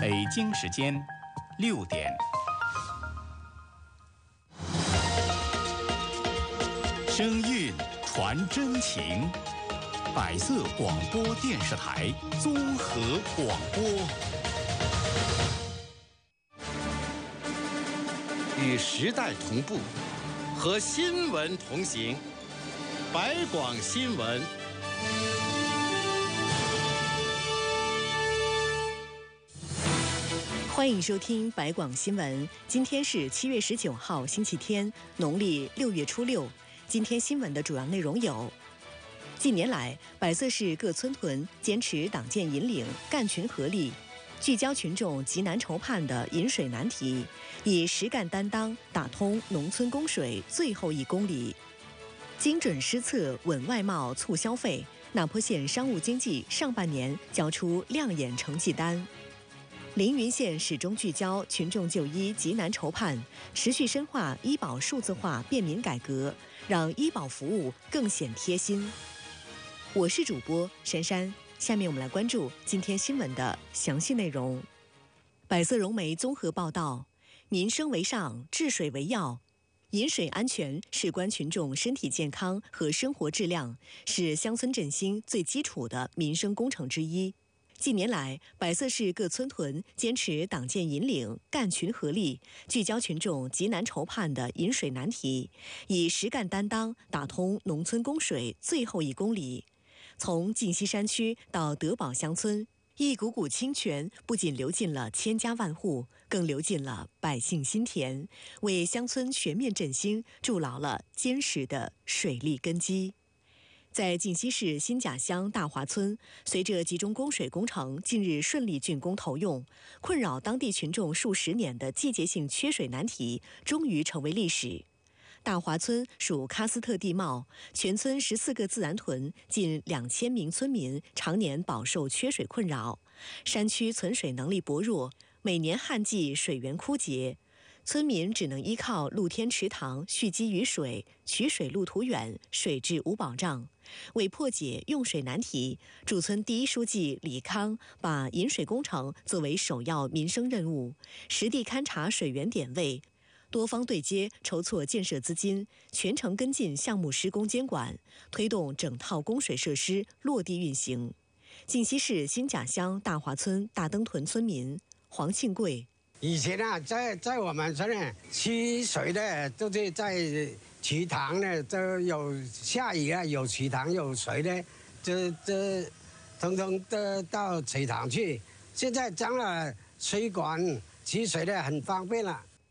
北京时间6点。声韵传真情，百色广播电视台综合广播。 与时代同步，和新闻同行。百广新闻。 欢迎收听百广新闻。今天是7月19号，星期天，农历6月初6。今天新闻的主要内容有：近年来，百色市各村屯坚持党建引领、干群合力，聚焦群众急难愁盼的饮水难题，以实干担当打通农村供水最后1公里。精准施策稳外贸促消费，那坡县商务经济上半年交出亮眼成绩单。凌云县始终聚焦群众就医急难愁盼，持续深化医保数字化便民改革，让医保服务更显贴心。我是主播珊珊，下面我们来关注今天新闻的详细内容。百色融媒综合报道：民生为上，治水为要。饮水安全事关群众身体健康和生活质量，是乡村振兴最基础的民生工程之一。近年来，百色市各村屯坚持党建引领、干群合力，聚焦群众急难愁盼的饮水难题，以实干担当打通农村供水最后1公里。从晋西山区到德保乡村，一股股清泉不仅流进了千家万户，更流进了百姓心田，为乡村全面振兴筑牢了坚实的水利根基。在晋西市新甲乡大华村，随着集中供水工程近日顺利竣工投用，困扰当地群众数10年的季节性缺水难题终于成为历史。大华村属喀斯特地貌，全村14个自然屯，近2000名村民常年饱受缺水困扰。山区存水能力薄弱，每年旱季水源枯竭，村民只能依靠露天池塘蓄积雨水，取水路途远，水质无保障。为破解用水难题，驻村第1书记李康把饮水工程作为首要民生任务，实地勘察水源点位，多方对接筹措建设资金，全程跟进项目施工监管，推动整套供水设施落地运行。晋西市新甲乡大华村大登屯村民黄庆贵： 以前啊，在我们村呢，取水的都是在池塘呢，都有下雨啊，有池塘有水的，这通通都到池塘去。现在装了水管，取水的很方便了。